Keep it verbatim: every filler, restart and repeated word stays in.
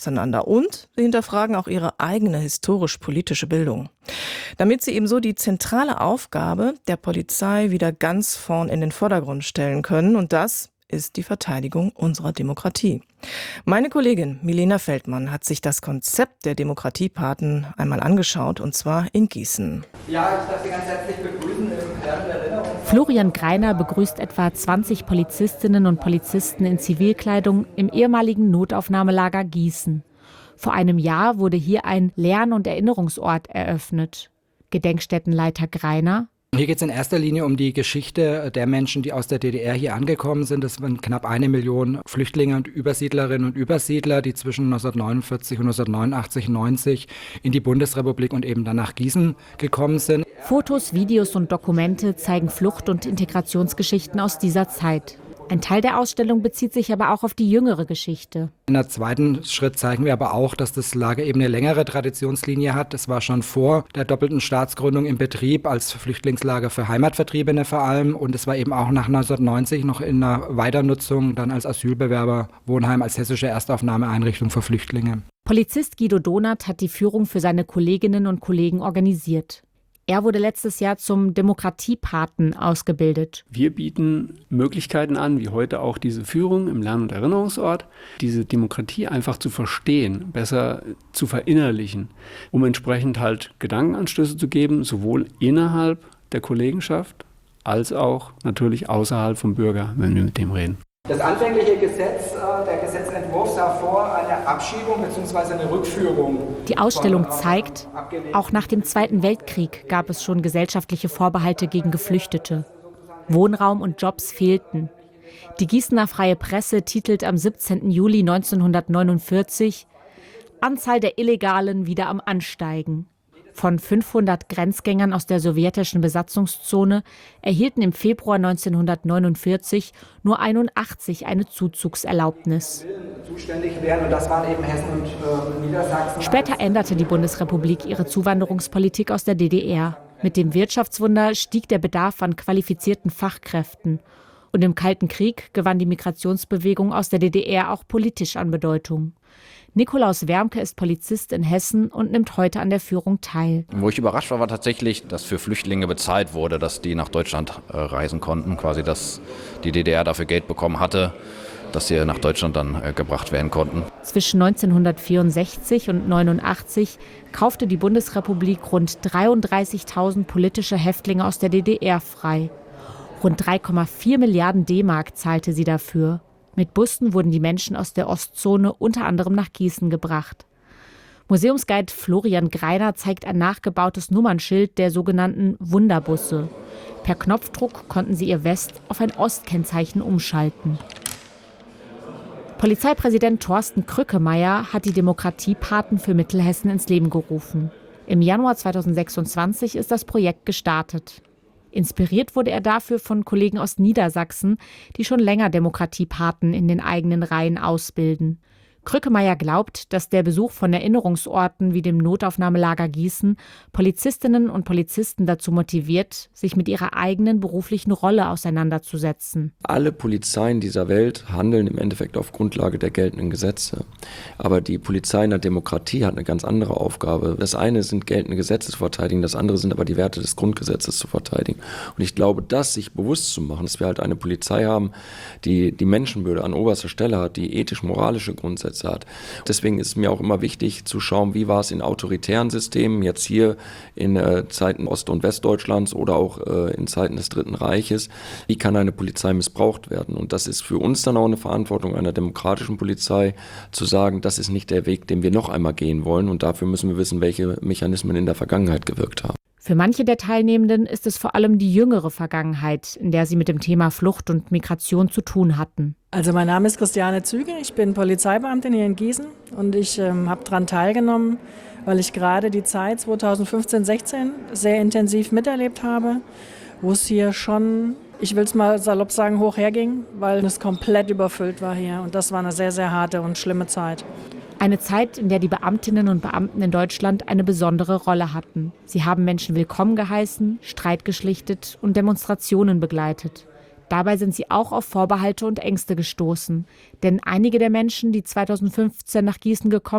auseinander und sie hinterfragen auch ihre eigene historisch-politische Bildung. Damit sie ebenso die zentrale Aufgabe der Polizei wieder ganz vorn in den Vordergrund stellen können. Und das ist die Verteidigung unserer Demokratie. Meine Kollegin Milena Feldmann hat sich das Konzept der Demokratiepaten einmal angeschaut, und zwar in Gießen. Ja, ich darf Sie ganz herzlich begrüßen im Herrn der Erinnerung. Florian Greiner begrüßt etwa zwanzig Polizistinnen und Polizisten in Zivilkleidung im ehemaligen Notaufnahmelager Gießen. Vor einem Jahr wurde hier ein Lern- und Erinnerungsort eröffnet. Gedenkstättenleiter Greiner: Hier geht es in erster Linie um die Geschichte der Menschen, die aus der D D R hier angekommen sind. Das waren knapp eine Million Flüchtlinge und Übersiedlerinnen und Übersiedler, die zwischen neunzehnhundertneunundvierzig und neunzehnhundertneunundachtzig, neunzig in die Bundesrepublik und eben dann nach Gießen gekommen sind. Fotos, Videos und Dokumente zeigen Flucht- und Integrationsgeschichten aus dieser Zeit. Ein Teil der Ausstellung bezieht sich aber auch auf die jüngere Geschichte. In der zweiten Schritt zeigen wir aber auch, dass das Lager eben eine längere Traditionslinie hat. Es war schon vor der doppelten Staatsgründung im Betrieb als Flüchtlingslager für Heimatvertriebene vor allem. Und es war eben auch nach neunzehnhundertneunzig noch in einer Weiternutzung dann als Asylbewerberwohnheim, als hessische Erstaufnahmeeinrichtung für Flüchtlinge. Polizist Guido Donath hat die Führung für seine Kolleginnen und Kollegen organisiert. Er wurde letztes Jahr zum Demokratiepaten ausgebildet. Wir bieten Möglichkeiten an, wie heute auch diese Führung im Lern- und Erinnerungsort, diese Demokratie einfach zu verstehen, besser zu verinnerlichen, um entsprechend halt Gedankenanstöße zu geben, sowohl innerhalb der Kollegenschaft als auch natürlich außerhalb vom Bürger, wenn wir mit dem reden. Das anfängliche Gesetz, der Gesetzentwurf sah vor eine Abschiebung bzw. eine Rückführung. Die Ausstellung zeigt, auch nach dem Zweiten Weltkrieg gab es schon gesellschaftliche Vorbehalte gegen Geflüchtete. Wohnraum und Jobs fehlten. Die Gießener Freie Presse titelt am siebzehnten Juli neunzehnhundertneunundvierzig: Anzahl der Illegalen wieder am Ansteigen. Von fünfhundert Grenzgängern aus der sowjetischen Besatzungszone erhielten im Februar neunzehnhundertneunundvierzig nur einundachtzig eine Zuzugserlaubnis. Zuständig wären, und das waren eben Hessen und äh, Niedersachsen. Später änderte die Bundesrepublik ihre Zuwanderungspolitik aus der D D R. Mit dem Wirtschaftswunder stieg der Bedarf an qualifizierten Fachkräften. Und im Kalten Krieg gewann die Migrationsbewegung aus der D D R auch politisch an Bedeutung. Nikolaus Wermke ist Polizist in Hessen und nimmt heute an der Führung teil. Wo ich überrascht war, war tatsächlich, dass für Flüchtlinge bezahlt wurde, dass die nach Deutschland äh, reisen konnten. Quasi, dass die D D R dafür Geld bekommen hatte, dass sie nach Deutschland dann äh, gebracht werden konnten. Zwischen neunzehnhundertvierundsechzig und neunundachtzig kaufte die Bundesrepublik rund dreiunddreißigtausend politische Häftlinge aus der D D R frei. Rund drei Komma vier Milliarden D-Mark zahlte sie dafür. Mit Bussen wurden die Menschen aus der Ostzone unter anderem nach Gießen gebracht. Museumsguide Florian Greiner zeigt ein nachgebautes Nummernschild der sogenannten Wunderbusse. Per Knopfdruck konnten sie ihr West- auf ein Ostkennzeichen umschalten. Polizeipräsident Thorsten Krückemeier hat die Demokratiepaten für Mittelhessen ins Leben gerufen. Im Januar zweitausendsechsundzwanzig ist das Projekt gestartet. Inspiriert wurde er dafür von Kollegen aus Niedersachsen, die schon länger Demokratiepaten in den eigenen Reihen ausbilden. Krückemeier glaubt, dass der Besuch von Erinnerungsorten wie dem Notaufnahmelager Gießen Polizistinnen und Polizisten dazu motiviert, sich mit ihrer eigenen beruflichen Rolle auseinanderzusetzen. Alle Polizeien dieser Welt handeln im Endeffekt auf Grundlage der geltenden Gesetze. Aber die Polizei in der Demokratie hat eine ganz andere Aufgabe. Das eine sind geltende Gesetze zu verteidigen, das andere sind aber die Werte des Grundgesetzes zu verteidigen. Und ich glaube, das sich bewusst zu machen, dass wir halt eine Polizei haben, die die Menschenwürde an oberster Stelle hat, die ethisch-moralische Grundsätze hat. Deswegen ist es mir auch immer wichtig zu schauen, wie war es in autoritären Systemen, jetzt hier in äh, Zeiten Ost- und Westdeutschlands oder auch äh, in Zeiten des Dritten Reiches, wie kann eine Polizei missbraucht werden? Und das ist für uns dann auch eine Verantwortung einer demokratischen Polizei, zu sagen, das ist nicht der Weg, den wir noch einmal gehen wollen, und dafür müssen wir wissen, welche Mechanismen in der Vergangenheit gewirkt haben. Für manche der Teilnehmenden ist es vor allem die jüngere Vergangenheit, in der sie mit dem Thema Flucht und Migration zu tun hatten. Also mein Name ist Christiane Züge, ich bin Polizeibeamtin hier in Gießen und ich ähm, habe daran teilgenommen, weil ich gerade die Zeit zweitausendfünfzehn sechzehn sehr intensiv miterlebt habe, wo es hier schon, ich will es mal salopp sagen, hoch herging, weil es komplett überfüllt war hier, und das war eine sehr, sehr harte und schlimme Zeit. Eine Zeit, in der die Beamtinnen und Beamten in Deutschland eine besondere Rolle hatten. Sie haben Menschen willkommen geheißen, Streit geschlichtet und Demonstrationen begleitet. Dabei sind sie auch auf Vorbehalte und Ängste gestoßen. Denn einige der Menschen, die zweitausendfünfzehn nach Gießen gekommen